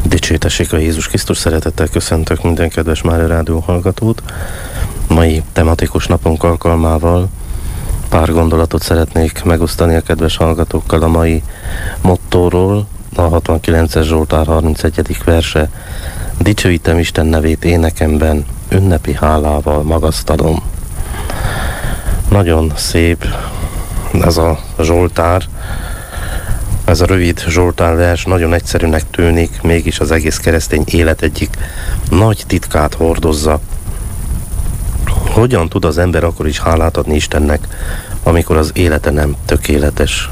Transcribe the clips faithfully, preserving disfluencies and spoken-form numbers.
Dicsértessék a Jézus Krisztus, szeretettel köszöntök minden kedves Mária Rádió hallgatót. Mai tematikus napunk alkalmával pár gondolatot szeretnék megosztani a kedves hallgatókkal a mai mottóról. A hatvankilences Zsoltár harmincegyedik verse: dicsőítem Isten nevét énekemben, ünnepi hálával magasztalom. Nagyon szép ez a Zsoltár. Ez a rövid Zsoltárvers nagyon egyszerűnek tűnik, mégis az egész keresztény élet egyik nagy titkát hordozza. Hogyan tud az ember akkor is hálát adni Istennek, amikor az élete nem tökéletes?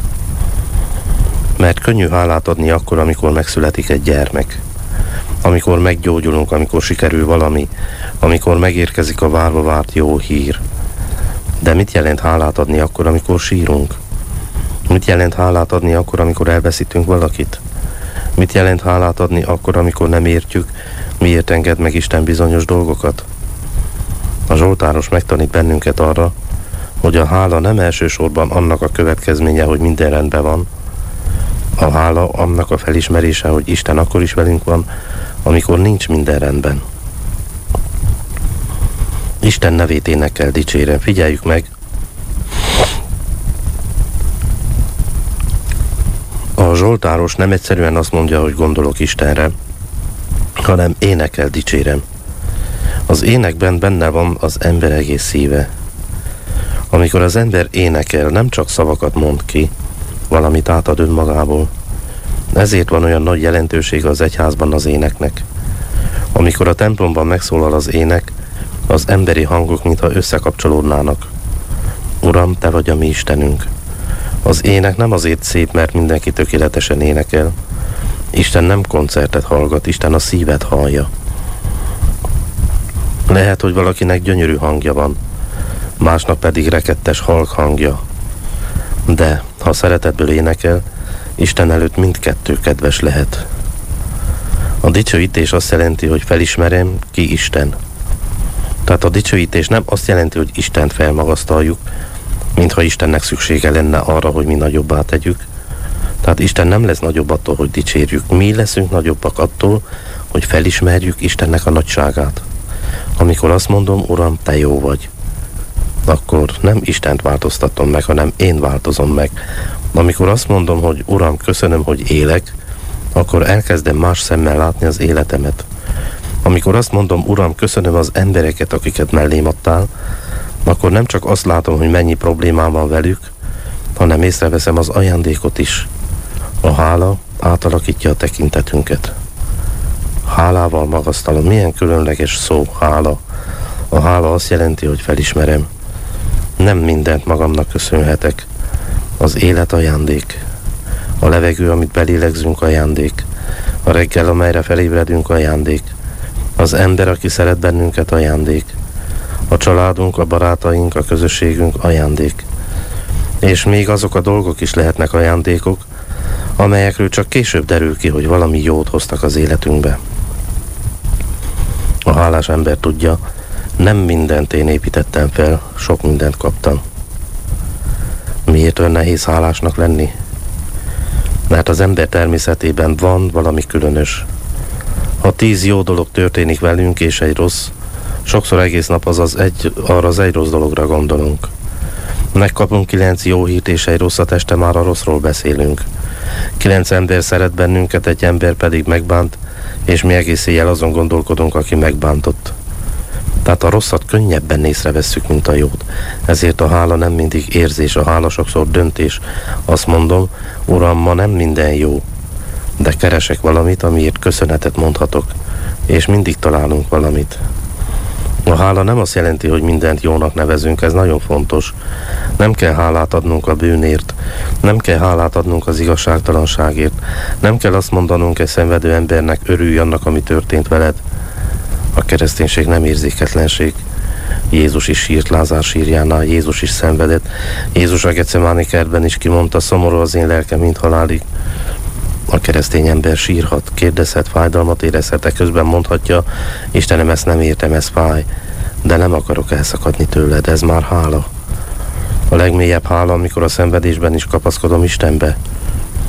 Mert könnyű hálát adni akkor, amikor megszületik egy gyermek, amikor meggyógyulunk, amikor sikerül valami, amikor megérkezik a várva várt jó hír. De mit jelent hálát adni akkor, amikor sírunk? Mit jelent hálát adni akkor, amikor elveszítünk valakit? Mit jelent hálát adni akkor, amikor nem értjük, miért enged meg Isten bizonyos dolgokat? A Zsoltáros megtanít bennünket arra, hogy a hála nem elsősorban annak a következménye, hogy minden rendben van. A hála annak a felismerése, hogy Isten akkor is velünk van, amikor nincs minden rendben. Isten nevét énekkel dicsérem. Figyeljük meg! A Zsoltáros nem egyszerűen azt mondja, hogy gondolok Istenre, hanem énekel dicsérem. Az énekben benne van az ember egész szíve. Amikor az ember énekel, nem csak szavakat mond ki, valamit átad önmagából. Ezért van olyan nagy jelentősége az egyházban az éneknek. Amikor a templomban megszólal az ének, az emberi hangok mintha összekapcsolódnának. Uram, te vagy a mi Istenünk. Az ének nem azért szép, mert mindenki tökéletesen énekel. Isten nem koncertet hallgat, Isten a szívet hallja. Lehet, hogy valakinek gyönyörű hangja van, másnak pedig rekettes halk hangja. De ha szeretetből énekel, Isten előtt mindkettő kedves lehet. A dicsőítés azt jelenti, hogy felismerem, ki Isten. Tehát a dicsőítés nem azt jelenti, hogy Istent felmagasztaljuk, mintha Istennek szüksége lenne arra, hogy mi nagyobbá tegyük. Tehát Isten nem lesz nagyobb attól, hogy dicsérjük. Mi leszünk nagyobbak attól, hogy felismerjük Istennek a nagyságát. Amikor azt mondom, Uram, te jó vagy, akkor nem Istent változtatom meg, hanem én változom meg. Amikor azt mondom, hogy Uram, köszönöm, hogy élek, akkor elkezdem más szemmel látni az életemet. Amikor azt mondom, Uram, köszönöm az embereket, akiket mellém adtál, akkor nem csak azt látom, hogy mennyi problémám van velük, hanem észreveszem az ajándékot is. A hála átalakítja a tekintetünket. Hálával magasztalom. Milyen különleges szó, hála. A hála azt jelenti, hogy felismerem. Nem mindent magamnak köszönhetek. Az élet ajándék. A levegő, amit belélegzünk, ajándék. A reggel, amelyre felébredünk, ajándék. Az ember, aki szeret bennünket, ajándék. A családunk, a barátaink, a közösségünk ajándék. És még azok a dolgok is lehetnek ajándékok, amelyekről csak később derül ki, hogy valami jót hoztak az életünkbe. A hálás ember tudja, nem mindent én építettem fel, sok mindent kaptam. Miért olyan nehéz hálásnak lenni? Mert az ember természetében van valami különös. Ha tíz jó dolog történik velünk és egy rossz, sokszor egész nap az az egy, arra az egy rossz dologra gondolunk. Megkapunk kilenc jó hírt és egy rosszat, este már a rosszról beszélünk. Kilenc ember szeret bennünket, egy ember pedig megbánt, és mi egész éjjel azon gondolkodunk, aki megbántott. Tehát a rosszat könnyebben észrevesszük, mint a jót. Ezért a hála nem mindig érzés, a hála sokszor döntés. Azt mondom, Uram, ma nem minden jó, de keresek valamit, amiért köszönetet mondhatok, és mindig találunk valamit. A hála nem azt jelenti, hogy mindent jónak nevezünk, ez nagyon fontos. Nem kell hálát adnunk a bűnért, nem kell hálát adnunk az igazságtalanságért, nem kell azt mondanunk egy szenvedő embernek, örülj annak, ami történt veled. A kereszténység nem érzéketlenség. Jézus is sírt Lázár sírjánál, Jézus is szenvedett. Jézus a Gecemáni kertben is kimondta, szomorú az én lelkem, mint halálig. A keresztény ember sírhat, kérdezhet, fájdalmat érezhet, közben mondhatja, Istenem, ezt nem értem, ez fáj, de nem akarok elszakadni tőled, ez már hála. A legmélyebb hála, amikor a szenvedésben is kapaszkodom Istenbe.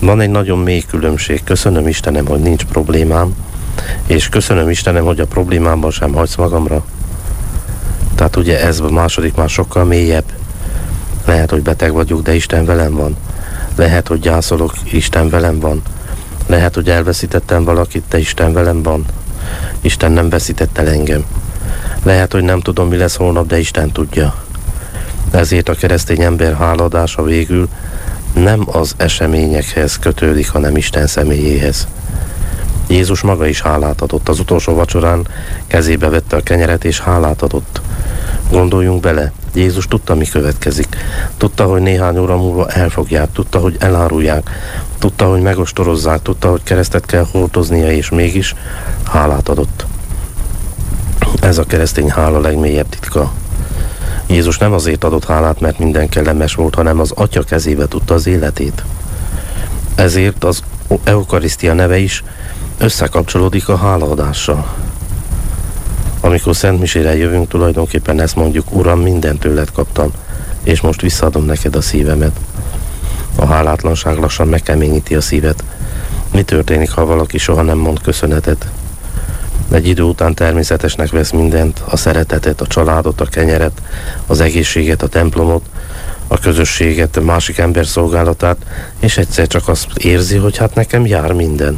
Van egy nagyon mély különbség. Köszönöm Istenem, hogy nincs problémám, és köszönöm Istenem, hogy a problémámban sem hagysz magamra. Tehát ugye ez a második már sokkal mélyebb. Lehet, hogy beteg vagyok, de Isten velem van. Lehet, hogy gyászolok, Isten velem van. Lehet, hogy elveszítettem valakit, de Isten velem van. Isten nem veszített el engem. Lehet, hogy nem tudom, mi lesz holnap, de Isten tudja. Ezért a keresztény ember hálaadása végül nem az eseményekhez kötődik, hanem Isten személyéhez. Jézus maga is hálát adott. Az utolsó vacsorán kezébe vette a kenyeret és hálát adott. Gondoljunk bele, Jézus tudta, mi következik. Tudta, hogy néhány óra múlva elfogják, tudta, hogy elárulják, tudta, hogy megostorozzák, tudta, hogy keresztet kell hordoznia, és mégis hálát adott. Ez a keresztény hála legmélyebb titka. Jézus nem azért adott hálát, mert minden kellemes volt, hanem az Atya kezébe tudta az életét. Ezért az eukarisztia neve is összekapcsolódik a hálaadással. Amikor szentmisére jövünk, tulajdonképpen ezt mondjuk: Uram, mindent tőled kaptam, és most visszaadom neked a szívemet. A hálátlanság lassan megkeményíti a szívet. Mi történik, ha valaki soha nem mond köszönetet? Egy idő után természetesnek vesz mindent, a szeretetet, a családot, a kenyeret, az egészséget, a templomot, a közösséget, a másik ember szolgálatát, és egyszer csak azt érzi, hogy hát nekem jár minden.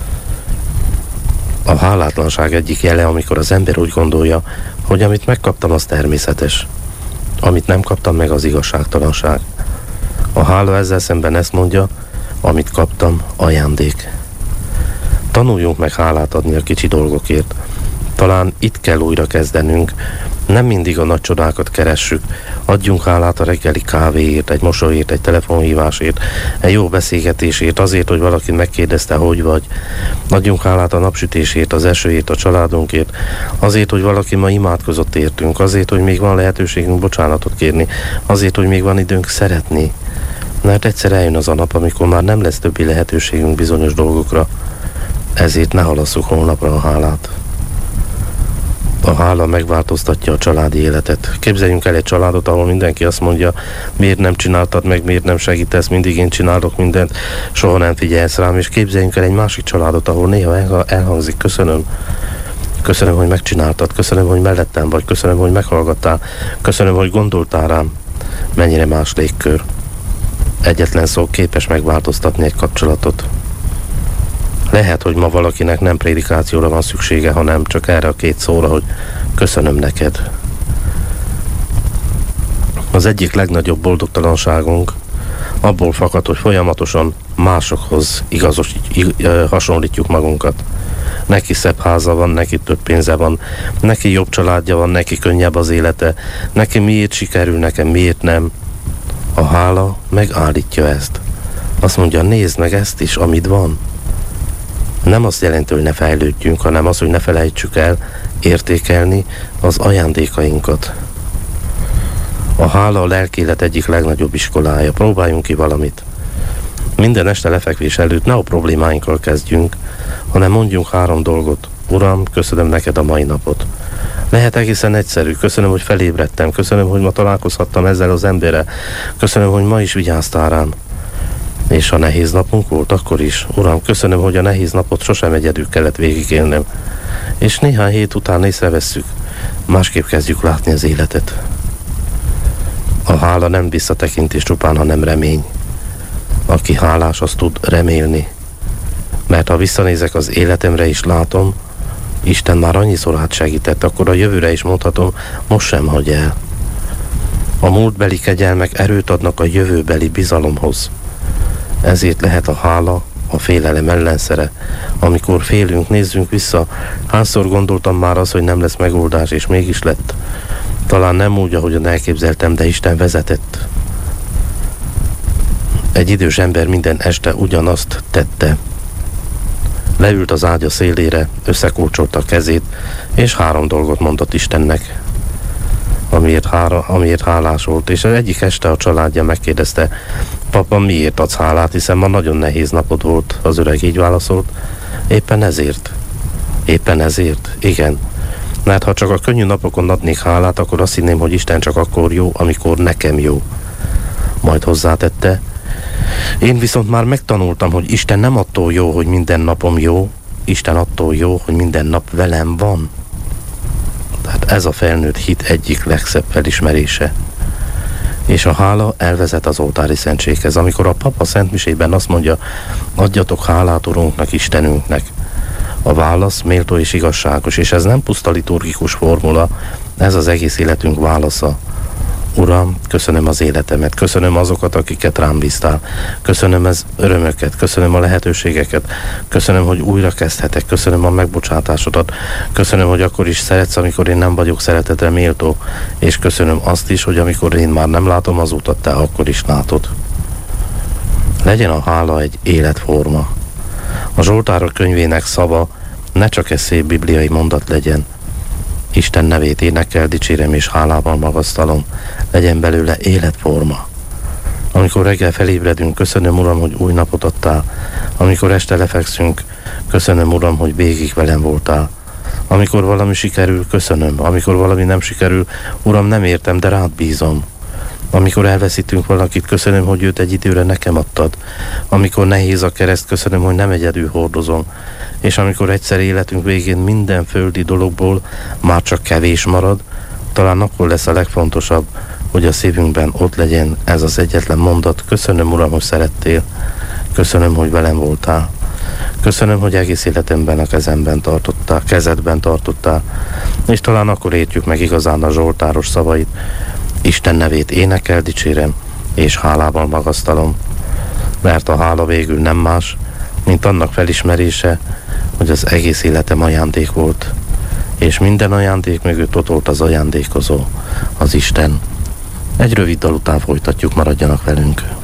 A hálátlanság egyik jele, amikor az ember úgy gondolja, hogy amit megkaptam, az természetes. Amit nem kaptam meg, az igazságtalanság. A hála ezzel szemben ezt mondja: amit kaptam, ajándék. Tanuljunk meg hálát adni a kicsi dolgokért. Talán itt kell újra kezdenünk. Nem mindig a nagy csodákat keressük. Adjunk hálát a reggeli kávéért, egy mosolyért, egy telefonhívásért, egy jó beszélgetésért, azért, hogy valaki megkérdezte, hogy vagy. Adjunk hálát a napsütésért, az esőért, a családunkért, azért, hogy valaki ma imádkozott értünk, azért, hogy még van lehetőségünk bocsánatot kérni, azért, hogy még van időnk szeretni. Mert egyszer eljön az a nap, amikor már nem lesz többi lehetőségünk bizonyos dolgokra. Ezért ne halasszuk holnapra a hálát. A hála megváltoztatja a családi életet. Képzeljünk el egy családot, ahol mindenki azt mondja: miért nem csináltad meg, miért nem segítesz, mindig én csinálok mindent, soha nem figyelsz rám. És képzeljünk el egy másik családot, ahol néha elhangzik: köszönöm. Köszönöm, hogy megcsináltad, köszönöm, hogy mellettem vagy, köszönöm, hogy meghallgattál, köszönöm, hogy gondoltál rám. Mennyire más légkör. Egyetlen szó képes megváltoztatni egy kapcsolatot. Lehet, hogy ma valakinek nem prédikációra van szüksége, hanem csak erre a két szóra, hogy köszönöm neked. Az egyik legnagyobb boldogtalanságunk abból fakad, hogy folyamatosan másokhoz igazos, hasonlítjuk magunkat. Neki szebb háza van, neki több pénze van, neki jobb családja van, neki könnyebb az élete, neki miért sikerül, nekem miért nem. A hála megállítja ezt. Azt mondja: nézd meg ezt is, amit van. Nem azt jelenti, hogy ne fejlődjünk, hanem az, hogy ne felejtsük el értékelni az ajándékainkat. A hála a lelkélet egyik legnagyobb iskolája. Próbáljunk ki valamit. Minden este lefekvés előtt ne a problémáinkkal kezdjünk, hanem mondjunk három dolgot. Uram, köszönöm neked a mai napot. Lehet egészen egyszerű. Köszönöm, hogy felébredtem. Köszönöm, hogy ma találkozhattam ezzel az emberrel. Köszönöm, hogy ma is vigyáztál rám. És ha nehéz napunk volt, akkor is: Uram, köszönöm, hogy a nehéz napot sosem egyedül kellett végigélnem. És néhány hét után észrevesszük, másképp kezdjük látni az életet. A hála nem visszatekintés csupán, hanem remény. Aki hálás, az tud remélni. Mert ha visszanézek az életemre is látom, Isten már annyiszor átsegített, akkor a jövőre is mondhatom: most sem hagy el. A múltbeli kegyelmek erőt adnak a jövőbeli bizalomhoz. Ezért lehet a hála a félelem ellenszere. Amikor félünk, nézzünk vissza. Hányszor gondoltam már az, hogy nem lesz megoldás, és mégis lett. Talán nem úgy, ahogyan elképzeltem, de Isten vezetett. Egy idős ember minden este ugyanazt tette. Leült az ágya szélére, összekulcsolta a kezét, és három dolgot mondott Istennek, amiért, hára, amiért hálás volt. És az egyik este a családja megkérdezte: papa, miért adsz hálát, hiszen ma nagyon nehéz napod volt. Az öreg így válaszolt: éppen ezért. Éppen ezért? Igen. Mert ha csak a könnyű napokon adnék hálát, akkor azt hinném, hogy Isten csak akkor jó, amikor nekem jó. Majd hozzátette: Én viszont már megtanultam, hogy Isten nem attól jó, hogy minden napom jó, Isten attól jó, hogy minden nap velem van. Tehát ez a felnőtt hit egyik legszebb felismerése. És a hála elvezet az oltári szentséghez. Amikor a papa szentmisében azt mondja, adjatok hálát Urunknak, Istenünknek, a válasz méltó és igazságos, és ez nem puszta liturgikus formula, ez az egész életünk válasza. Uram, köszönöm az életemet, köszönöm azokat, akiket rám bíztál, köszönöm az örömöket, köszönöm a lehetőségeket, köszönöm, hogy újra kezdhetek, köszönöm a megbocsátásodat, köszönöm, hogy akkor is szeretsz, amikor én nem vagyok szeretetre méltó, és köszönöm azt is, hogy amikor én már nem látom az utat, te akkor is látod. Legyen a hála egy életforma. A Zsoltárok könyvének szava ne csak egy szép bibliai mondat legyen. Isten nevét énekel, dicsérem és hálával magasztalom, legyen belőle életforma. Amikor reggel felébredünk, köszönöm Uram, hogy új napot adtál. Amikor este lefekszünk, köszönöm Uram, hogy végig velem voltál. Amikor valami sikerül, köszönöm. Amikor valami nem sikerül, Uram, nem értem, de rád bízom. Amikor elveszítünk valakit, köszönöm, hogy őt egy időre nekem adtad. Amikor nehéz a kereszt, köszönöm, hogy nem egyedül hordozom. És amikor egyszer életünk végén minden földi dologból már csak kevés marad, talán akkor lesz a legfontosabb, hogy a szívünkben ott legyen ez az egyetlen mondat. Köszönöm, Uram, hogy szerettél. Köszönöm, hogy velem voltál. Köszönöm, hogy egész életemben a kezemben tartottál, kezedben tartottál. És talán akkor értjük meg igazán a zsoltáros szavait. Isten nevét énekel, dicsérem, és hálával magasztalom. Mert a hála végül nem más, mint annak felismerése, hogy az egész életem ajándék volt, és minden ajándék mögött ott volt az ajándékozó, az Isten. Egy rövid dal után folytatjuk, maradjanak velünk.